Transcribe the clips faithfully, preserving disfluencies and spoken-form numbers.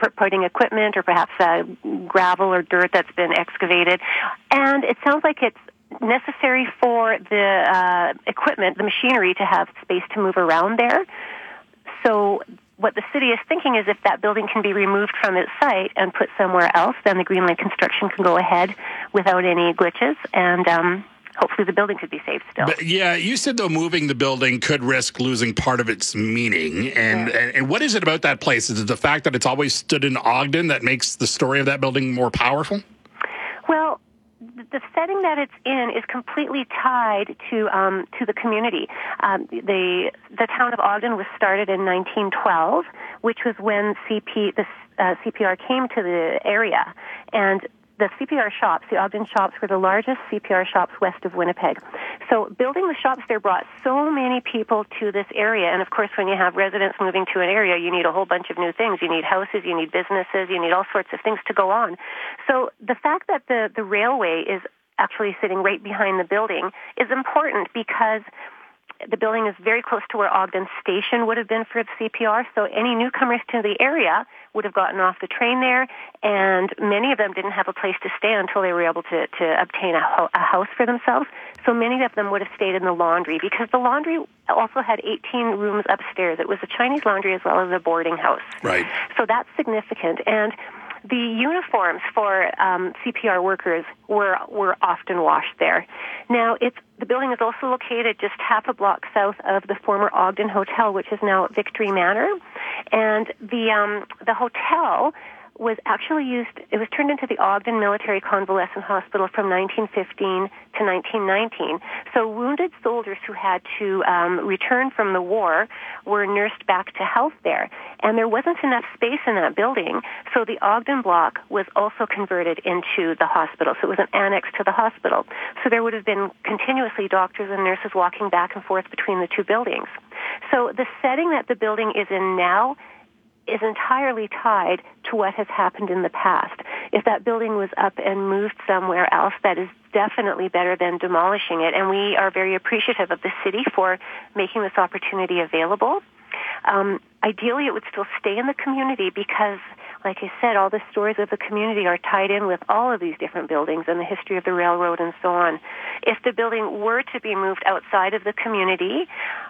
putting equipment or perhaps uh, gravel or dirt that's been excavated. And it sounds like it's necessary for the uh, equipment, the machinery, to have space to move around there. So what the city is thinking is if that building can be removed from its site and put somewhere else, then the Greenland construction can go ahead without any glitches, and um, hopefully the building could be saved still. But yeah, you said, though, moving the building could risk losing part of its meaning. And, yeah. and, and what is it about that place? Is it the fact that it's always stood in Ogden that makes the story of that building more powerful? Well, the setting that it's in is completely tied to um, to the community. Um, the the town of Ogden was started in nineteen twelve, which was when C P the uh, C P R came to the area, and the C P R shops, the Ogden shops, were the largest C P R shops west of Winnipeg. So building the shops there brought so many people to this area. And, of course, when you have residents moving to an area, you need a whole bunch of new things. You need houses, you need businesses, you need all sorts of things to go on. So the fact that the, the railway is actually sitting right behind the building is important because the building is very close to where Ogden Station would have been for the C P R, so any newcomers to the area would have gotten off the train there, and many of them didn't have a place to stay until they were able to, to obtain a, ho- a house for themselves. So many of them would have stayed in the laundry, because the laundry also had eighteen rooms upstairs. It was a Chinese laundry as well as a boarding house. Right. So that's significant. And the uniforms for um, C P R workers were were often washed there. Now, it's the building is also located just half a block south of the former Ogden Hotel, which is now Victory Manor, and the um, the hotel was actually used, it was turned into the Ogden Military Convalescent Hospital from nineteen fifteen to nineteen nineteen. So wounded soldiers who had to um, return from the war were nursed back to health there. And there wasn't enough space in that building, so the Ogden block was also converted into the hospital. So it was an annex to the hospital. So there would have been continuously doctors and nurses walking back and forth between the two buildings. So the setting that the building is in now is entirely tied to what has happened in the past. If that building was up and moved somewhere else, that is definitely better than demolishing it, and we are very appreciative of the city for making this opportunity available. Um, ideally, it would still stay in the community because, like I said, all the stories of the community are tied in with all of these different buildings and the history of the railroad and so on. If the building were to be moved outside of the community,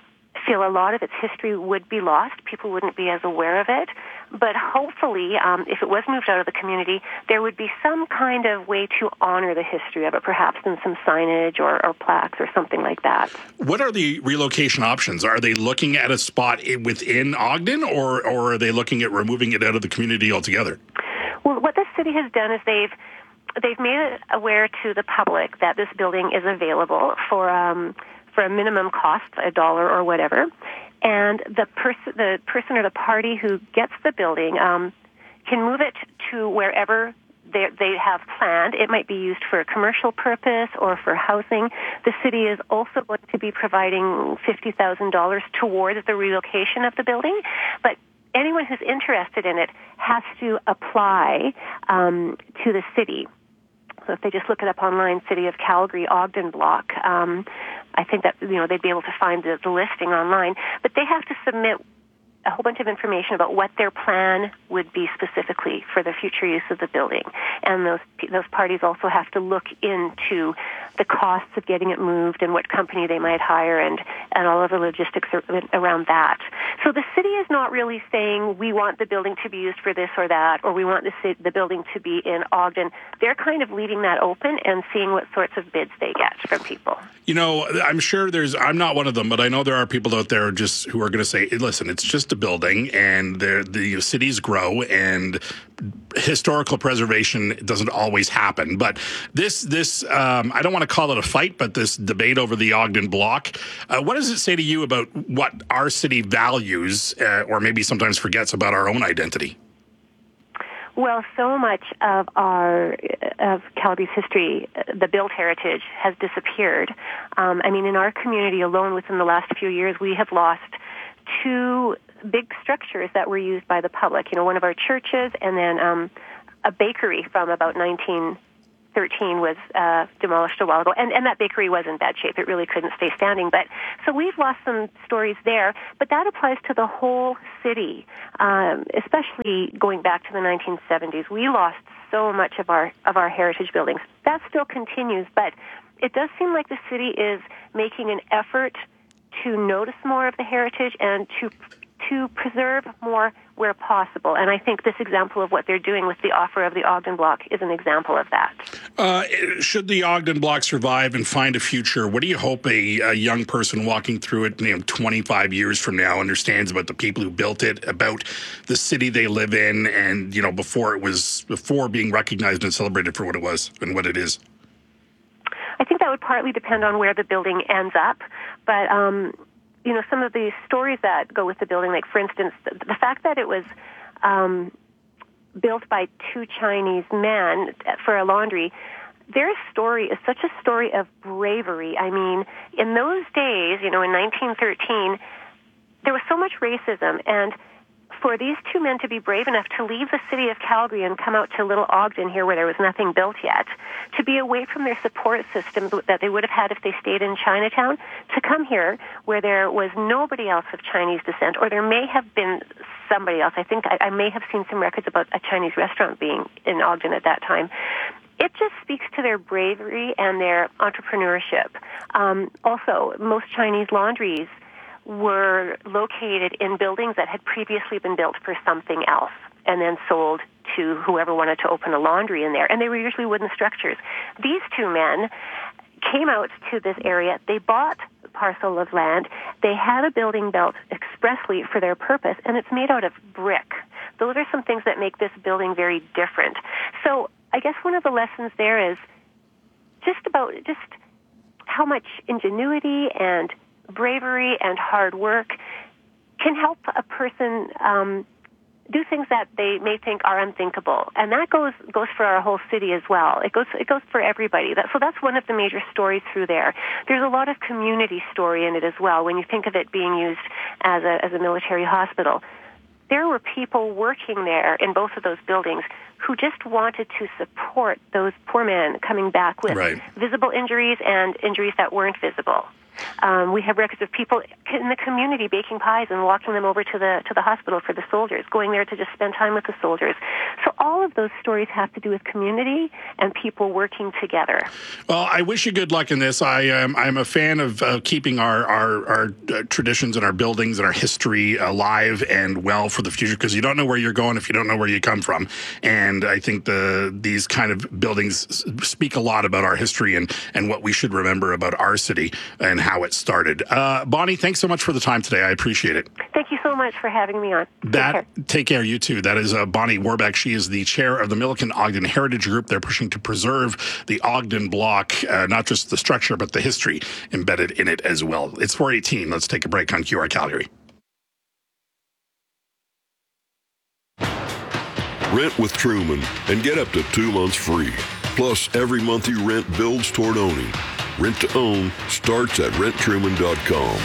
I feel a lot of its history would be lost. People wouldn't be as aware of it. But hopefully, um, if it was moved out of the community, there would be some kind of way to honor the history of it, perhaps in some signage or, or plaques or something like that. What are the relocation options? Are they looking at a spot within Ogden, or, or are they looking at removing it out of the community altogether? Well, what the city has done is they've they've made it aware to the public that this building is available for um, for a minimum cost, a dollar or whatever, and the person, the person or the party who gets the building um, can move it to wherever they, they have planned. It might be used for a commercial purpose or for housing. The city is also going to be providing fifty thousand dollars towards the relocation of the building, but anyone who's interested in it has to apply um, to the city. So if they just look it up online, City of Calgary, Ogden Block, um, I think that, you know, they'd be able to find the, the listing online. But they have to submit a whole bunch of information about what their plan would be specifically for the future use of the building. And those those parties also have to look into the costs of getting it moved and what company they might hire and, and all of the logistics around that. So the city is not really saying we want the building to be used for this or that, or we want the, city, the building to be in Ogden. They're kind of leaving that open and seeing what sorts of bids they get from people. You know, I'm sure there's, I'm not one of them, but I know there are people out there just who are going to say, listen, it's just a building and the cities grow and historical preservation doesn't always happen. But this, this um, I don't want to call it a fight, but this debate over the Ogden block, uh, what does it say to you about what our city values uh, or maybe sometimes forgets about our own identity? Well, so much of our of Calgary's history, the built heritage, has disappeared. Um, I mean, in our community alone, within the last few years, we have lost two big structures that were used by the public. You know, one of our churches, and then um, a bakery from about nineteen thirteen was uh, demolished a while ago, and, and that bakery was in bad shape. It really couldn't stay standing. But so we've lost some stories there, but that applies to the whole city, um, especially going back to the nineteen seventies. We lost so much of our of our heritage buildings. That still continues, but it does seem like the city is making an effort to notice more of the heritage and to to preserve more where possible. And I think this example of what they're doing with the offer of the Ogden Block is an example of that. Uh, should the Ogden Block survive and find a future, what do you hope a, a young person walking through it, you know, twenty-five years from now understands about the people who built it, about the city they live in, and, you know, before it was, before being recognized and celebrated for what it was and what it is? I think that would partly depend on where the building ends up, but um, you know, some of the stories that go with the building, like, for instance, the, the fact that it was um, built by two Chinese men for a laundry, their story is such a story of bravery. I mean, in those days, you know, in nineteen thirteen, there was so much racism, and for these two men to be brave enough to leave the city of Calgary and come out to Little Ogden here where there was nothing built yet, to be away from their support system that they would have had if they stayed in Chinatown, to come here where there was nobody else of Chinese descent, or there may have been somebody else. I think I, I may have seen some records about a Chinese restaurant being in Ogden at that time. It just speaks to their bravery and their entrepreneurship. Um, also, most Chinese laundries were located in buildings that had previously been built for something else and then sold to whoever wanted to open a laundry in there. And they were usually wooden structures. These two men came out to this area. They bought a parcel of land. They had a building built expressly for their purpose, and it's made out of brick. Those are some things that make this building very different. So I guess one of the lessons there is just about just how much ingenuity and bravery and hard work can help a person um, do things that they may think are unthinkable, and that goes goes for our whole city as well. It goes it goes for everybody. That, so that's one of the major stories through there. There's a lot of community story in it as well. When you think of it being used as a as a military hospital, there were people working there in both of those buildings who just wanted to support those poor men coming back with right. visible injuries and injuries that weren't visible. Um, we have records of people in the community baking pies and walking them over to the to the hospital for the soldiers, going there to just spend time with the soldiers. So all of those stories have to do with community and people working together. Well, I wish you good luck in this. I am I'm a fan of uh, keeping our our, our uh, traditions and our buildings and our history alive and well for the future, because you don't know where you're going if you don't know where you come from. And I think the these kind of buildings speak a lot about our history and and what we should remember about our city and how it started. Uh, Bonnie, thanks so much for the time today. I appreciate it. Thank you so much for having me on. That, take care. Take care, you too. That is uh, Bonnie Warbeck. She is the chair of the Milliken Ogden Heritage Group. They're pushing to preserve the Ogden Block, uh, not just the structure, but the history embedded in it as well. It's four eighteen. Let's take a break on Q R Calgary. Rent with Truman and get up to two months free. Plus, every month you rent builds toward owning. Rent to own starts at rent truman dot com.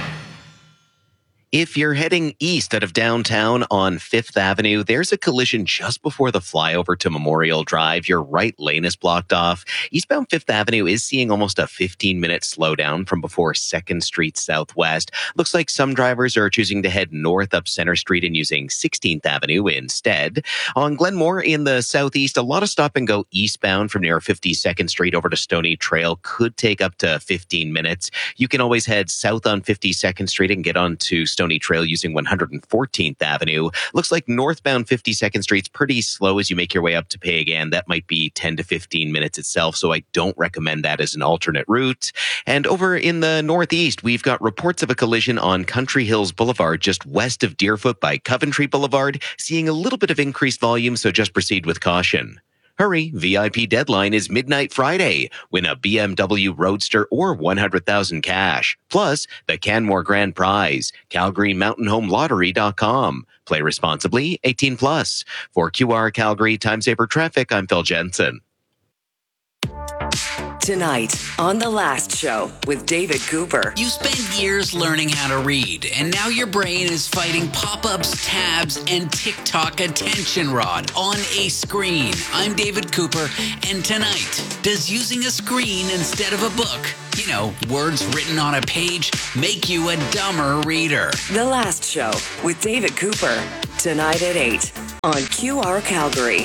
If you're heading east out of downtown on Fifth Avenue, there's a collision just before the flyover to Memorial Drive. Your right lane is blocked off. Eastbound Fifth Avenue is seeing almost a fifteen-minute slowdown from before second Street Southwest. Looks like some drivers are choosing to head north up Center Street and using sixteenth Avenue instead. On Glenmore in the southeast, a lot of stop and go eastbound from near fifty-second Street over to Stony Trail could take up to fifteen minutes. You can always head south on fifty-second Street and get onto Stony Trail using one hundred fourteenth Avenue. Looks like northbound fifty-second Street's pretty slow as you make your way up to Peigan. That might be ten to fifteen minutes itself, so I don't recommend that as an alternate route. And over in the northeast, we've got reports of a collision on Country Hills Boulevard just west of Deerfoot by Coventry Boulevard, seeing a little bit of increased volume, so just proceed with caution. Hurry, V I P deadline is midnight Friday. Win a B M W Roadster or one hundred thousand cash. Plus, the Canmore Grand Prize. Calgary Mountain Home Lottery dot com. Play responsibly, eighteen plus. For Q R Calgary Time Saver Traffic, I'm Phil Jensen. Tonight on The Last Show with David Cooper. You spent years learning how to read, and now your brain is fighting pop-ups, tabs, and TikTok attention rod on a screen. I'm David Cooper, and tonight, does using a screen instead of a book, you know, words written on a page, make you a dumber reader? The Last Show with David Cooper. Tonight at eight on Q R Calgary.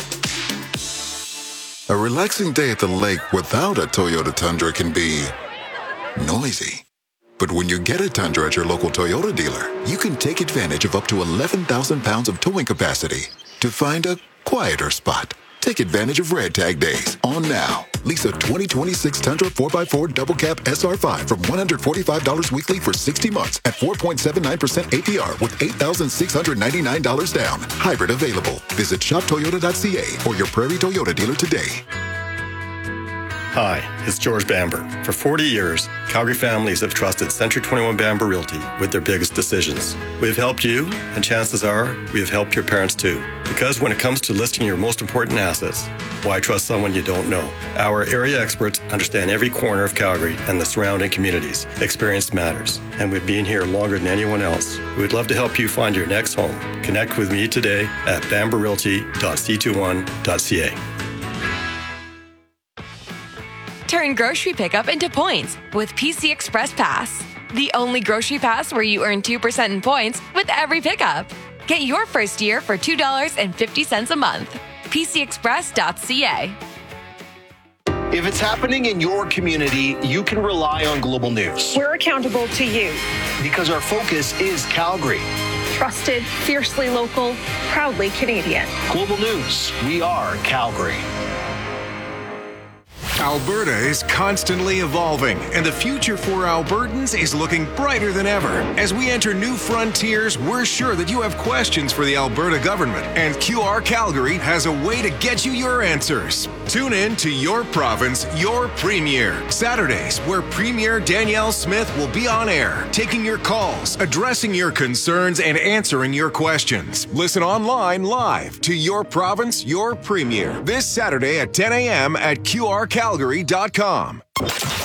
A relaxing day at the lake without a Toyota Tundra can be noisy. But when you get a Tundra at your local Toyota dealer, you can take advantage of up to eleven thousand pounds of towing capacity to find a quieter spot. Take advantage of Red Tag Days on now. Lease a twenty twenty-six Tundra four by four Double Cab S R five from one hundred forty-five dollars weekly for sixty months at four point seven nine percent A P R with eight thousand six hundred ninety-nine dollars down. Hybrid available. Visit shop toyota dot c a or your Prairie Toyota dealer today. Hi, it's George Bamber. For forty years, Calgary families have trusted Century twenty-one Bamber Realty with their biggest decisions. We've helped you, and chances are we have helped your parents too. Because when it comes to listing your most important assets, why trust someone you don't know? Our area experts understand every corner of Calgary and the surrounding communities. Experience matters, and we've been here longer than anyone else. We'd love to help you find your next home. Connect with me today at bamber realty dot c twenty-one dot c a. Turn grocery pickup into points with P C Express Pass. The only grocery pass where you earn two percent in points with every pickup. Get your first year for two dollars and fifty cents a month. p c express dot c a. If it's happening in your community, you can rely on Global News. We're accountable to you. Because our focus is Calgary. Trusted, fiercely local, proudly Canadian. Global News, we are Calgary. Alberta is constantly evolving, and the future for Albertans is looking brighter than ever. As we enter new frontiers, we're sure that you have questions for the Alberta government, and Q R Calgary has a way to get you your answers. Tune in to Your Province, Your Premier, Saturdays, where Premier Danielle Smith will be on air, taking your calls, addressing your concerns, and answering your questions. Listen online live to Your Province, Your Premier, this Saturday at ten a.m. at Q R Calgary dot com.